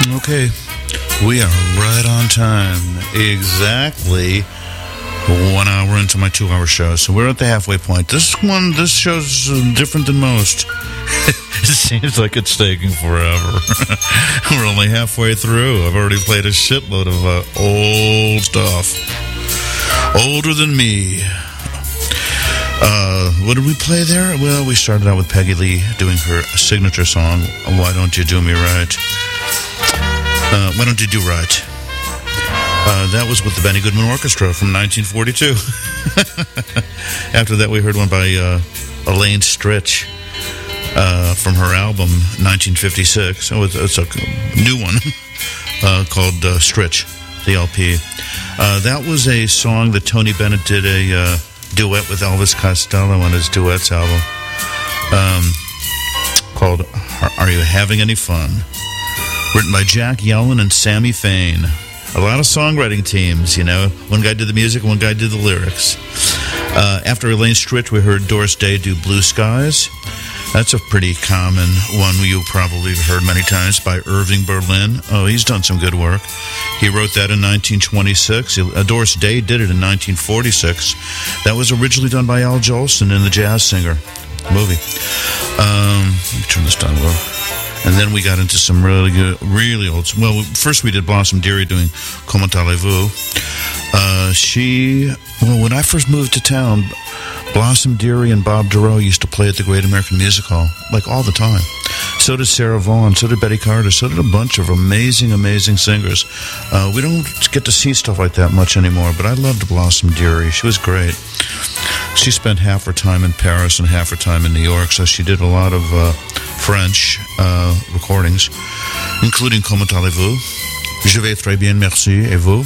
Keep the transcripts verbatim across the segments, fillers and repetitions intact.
Okay, we are right on time. Exactly one hour into my two-hour show, so we're at the halfway point. This one, this show's different than most. It seems like it's taking forever. We're only halfway through. I've already played a shitload of uh, old stuff. Older than me. Uh, what did we play there? Well, we started out with Peggy Lee doing her signature song, Why Don't You Do Me Right? Uh, Why Don't You Do Right? Uh, that was with the Benny Goodman Orchestra from nineteen forty-two. After that, we heard one by uh, Elaine Stritch uh, from her album nineteen fifty-six. Oh, it's, it's a new one uh, called uh, Stritch, the L P. Uh, that was a song that Tony Bennett did a uh, duet with Elvis Costello on his duets album um, called Are You Having Any Fun? Written by Jack Yellen and Sammy Fain. A lot of songwriting teams, you know. One guy did the music, one guy did the lyrics. Uh, after Elaine Stritch, we heard Doris Day do Blue Skies. That's a pretty common one you probably have heard many times by Irving Berlin. Oh, he's done some good work. He wrote that in nineteen twenty-six. Uh, Doris Day did it in nineteen forty-six. That was originally done by Al Jolson in The Jazz Singer movie. Um, let me turn this down low. And then we got into some really good, really old... Well, first we did Blossom Dearie doing Comment Allez-vous. Uh, she... Well, when I first moved to town, Blossom Dearie and Bob Dorough used to play at the Great American Music Hall, like all the time. So did Sarah Vaughan, so did Betty Carter, so did a bunch of amazing, amazing singers. Uh, we don't get to see stuff like that much anymore, but I loved Blossom Dearie. She was great. She spent half her time in Paris and half her time in New York, so she did a lot of uh, French uh, recordings, including Comment allez-vous? Je vais très bien, merci. Et vous?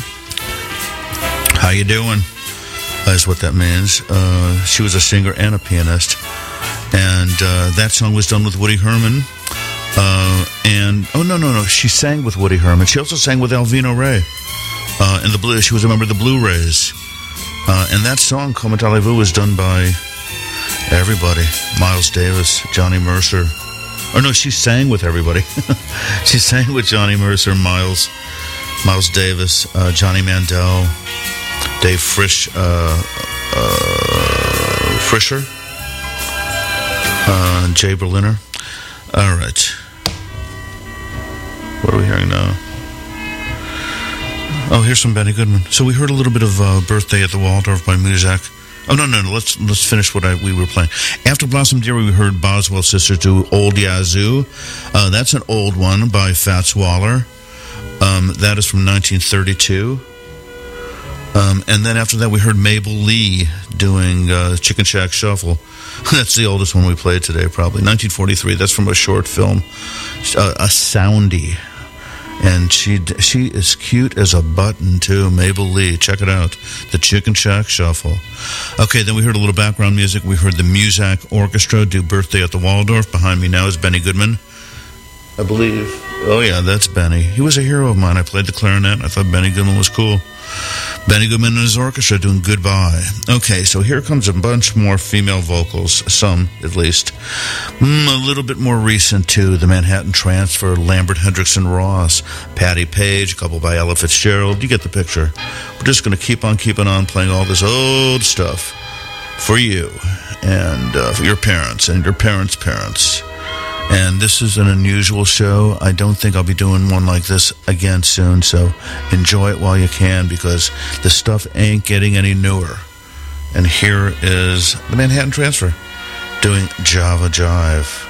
How you doing? That's what that means. Uh, she was a singer and a pianist. And uh, that song was done with Woody Herman. Uh, and, oh, no, no, no. She sang with Woody Herman. She also sang with Alvino Ray. Uh, and the Blue, she was a member of the Blu-rays. Uh, and that song, Comment allez-vous, was done by everybody. Miles Davis, Johnny Mercer. Or no, she sang with everybody. She sang with Johnny Mercer, Miles, Miles Davis, uh, Johnny Mandel, Dave Frisch, uh, uh, Frischer, uh, Jay Berliner. All right. What are we hearing now? Oh, here's some Benny Goodman. So we heard a little bit of uh, Birthday at the Waldorf by Muzak. Oh, no, no, no. Let's let's finish what I, we were playing. After Blossom Dearie, we heard Boswell Sisters do Old Yazoo. Uh, that's an old one by Fats Waller. Um, that is from nineteen thirty-two. Um, and then after that, we heard Mabel Lee doing uh, Chicken Shack Shuffle. That's the oldest one we played today, probably. nineteen forty-three. That's from a short film, uh, A Soundy. And she she is cute as a button, too. Mabel Lee. Check it out. The Chicken Shack Shuffle. Okay, then we heard a little background music. We heard the Muzak Orchestra do Birthday at the Waldorf. Behind me now is Benny Goodman, I believe. Oh, yeah, that's Benny. He was a hero of mine. I played the clarinet. I thought Benny Goodman was cool. Benny Goodman and his orchestra doing Goodbye. Okay, so here comes a bunch more female vocals, some at least. Mm, a little bit more recent, too. The Manhattan Transfer, Lambert Hendrickson Ross, Patti Page, a couple by Ella Fitzgerald. You get the picture. We're just going to keep on keeping on playing all this old stuff for you and uh, for your parents and your parents' parents. And this is an unusual show. I don't think I'll be doing one like this again soon, so enjoy it while you can because the stuff ain't getting any newer. And here is the Manhattan Transfer doing Java Jive.